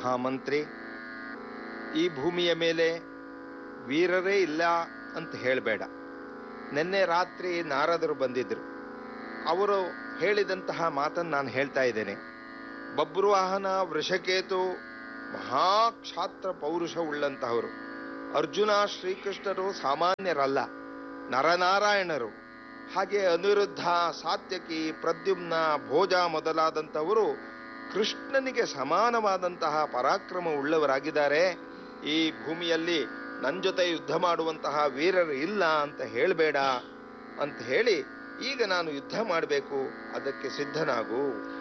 ಮಹಾಮಂತ್ರಿ, ಈ ಭೂಮಿಯ ಮೇಲೆ ವೀರರೇ ಇಲ್ಲ ಅಂತ ಹೇಳಬೇಡ. ನಿನ್ನೆ ರಾತ್ರಿ ನಾರದರು ಬಂದಿದ್ರು. ಅವರು ಹೇಳಿದಂತಹ ಮಾತನ್ನು ನಾನು ಹೇಳ್ತಾ ಇದ್ದೇನೆ. ಬಬ್ರುವಾಹನ, ವೃಷಕೇತು ಮಹಾಕ್ಷಾತ್ರ ಪೌರುಷ ಉಳ್ಳಂತಹವರು. ಅರ್ಜುನ, ಶ್ರೀಕೃಷ್ಣರು ಸಾಮಾನ್ಯರಲ್ಲ, ನರನಾರಾಯಣರು. ಹಾಗೆ ಅನಿರುದ್ಧ, ಸಾತ್ಯಕಿ, ಪ್ರದ್ಯುಮ್ನ, ಭೋಜ ಮೊದಲಾದಂಥವರು ಕೃಷ್ಣನಿಗೆ ಸಮಾನವಾದಂತಹ ಪರಾಕ್ರಮ ಉಳ್ಳವರಾಗಿದ್ದಾರೆ. ಈ ಭೂಮಿಯಲ್ಲಿ ನನ್ನ ಜೊತೆ ಯುದ್ಧ ಮಾಡುವಂತಹ ವೀರರು ಇಲ್ಲ ಅಂತ ಹೇಳಬೇಡ ಅಂತ ಹೇಳಿ, ಈಗ ನಾನು ಯುದ್ಧ ಮಾಡಬೇಕು, ಅದಕ್ಕೆ ಸಿದ್ಧನಾಗು.